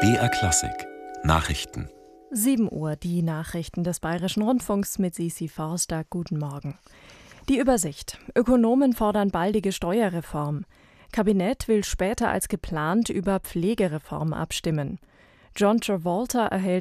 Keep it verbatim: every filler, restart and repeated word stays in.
B R Klassik Nachrichten. sieben Uhr, die Nachrichten des Bayerischen Rundfunks mit Sisi Forster. Guten Morgen. Die Übersicht. Ökonomen fordern baldige Steuerreform. Kabinett will später als geplant über Pflegereform abstimmen. John Travolta erhält